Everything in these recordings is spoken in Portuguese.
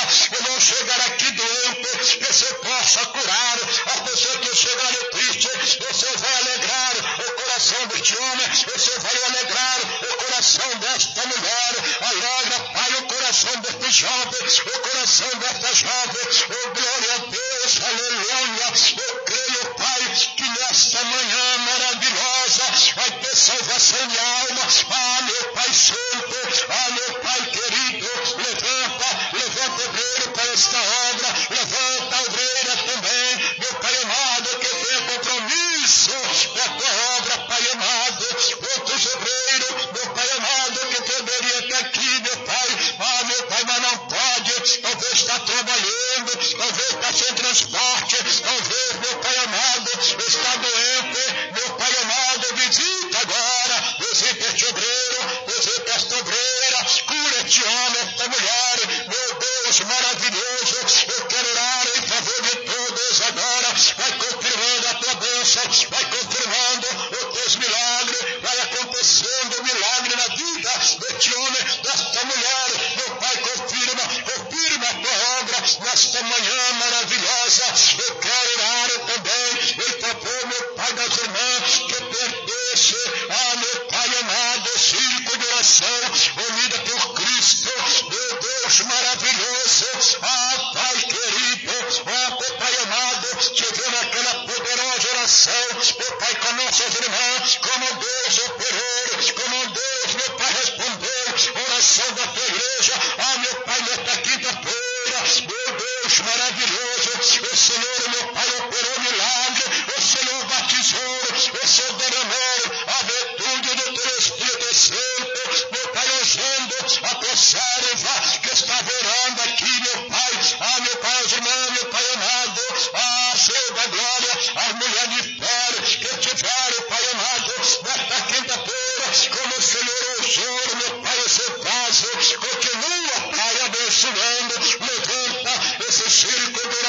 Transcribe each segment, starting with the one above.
e não chegar aqui doente, que você possa curar. A pessoa que chegar triste, você vai alegrar o coração deste homem, você vai alegrar o coração desta mulher. Alegra, Pai, o coração deste jovem, o coração desta jovem. Oh, glória a Deus, aleluia. Eu creio, Pai, que nesta manhã maravilhosa vai ter salvação de alma. Ah, meu Pai Santo, ah, meu Pai querido, levanta obreiro para esta obra, levanta a obreira também, meu Pai amado, que tem compromisso com a tua obra, Pai amado. Outros obreiros, meu Pai amado, que poderia estar aqui, meu Pai, ah, meu Pai, mas não pode, talvez está trabalhando, talvez está sem transporte, talvez, meu Pai amado, está doente, meu Pai amado, visita agora, visita este obreiro, visita esta obreira, cura este homem, esta mulher, meu Deus maravilhoso. Eu quero orar em favor de todos agora. Vai confirmando a tua bênção, vai confirmando os teus milagres, vai acontecendo o milagre na vida deste homem, desta mulher. Meu Pai, confirma a tua obra nesta manhã maravilhosa. Eu quero orar também em favor, meu Pai, das irmãs que pertence a meu Pai amado, círculo de oração, unida por Cristo, meu Deus maravilhoso. Ah, Pai querido, ah, meu Pai amado, tivemos aquela poderosa oração, meu Pai, com nossas irmãs, como Deus operou, como Deus, meu Pai, respondeu, oração da tua igreja. Ah, meu Pai, nesta quinta-feira, meu Deus maravilhoso, o Senhor, meu Pai, operou milagre, o Senhor batizou, o Senhor derramou a virtude do teu Espírito Santo, meu Pai, usando a tua serva que estava orando aqui, meu Pai. Ah, meu Pai, os irmãos, meu Pai amado, ah, Senhor da glória, as mulheres de fé que tiveram, Pai amado, nesta quinta-feira, como o Senhor usou, meu Pai, esse vaso, continua, Pai, abençoando, levanta esse círculo de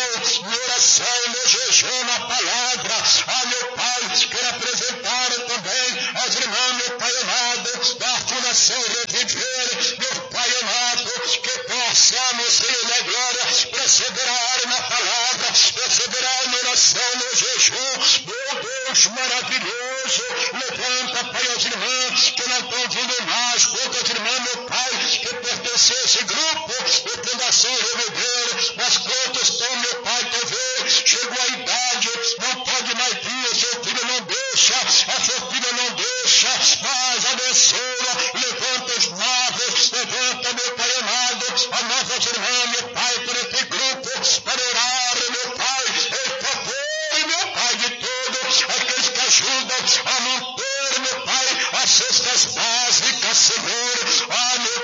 oração, no jejum, na palavra. Ah, meu Pai, quero apresentar também as irmãs, meu Pai amado, da Fundação Reviver, meu Pai amado, que possamos, Senhor da glória, perseverar na palavra, perseverar na oração, no jejum. Meu Deus maravilhoso, levanta, Pai, as irmãs que não estão vindo mais, quantas irmãs, meu Pai, que pertencem a esse grupo, de Fundação Reviver, mas quantos estão, meu Pai, talvez chegou a idade, não pode mais vir, o seu filho não deixa, a sua filha não deixa, mas abençoa, levanta os novos, levanta, meu Pai amado, a nossas irmãs, meu Pai, por esse grupo, para orar, meu Pai, em favor, meu Pai, de todos aqueles que ajudam a manter, meu Pai, as cestas básicas, Senhor. Ah, meu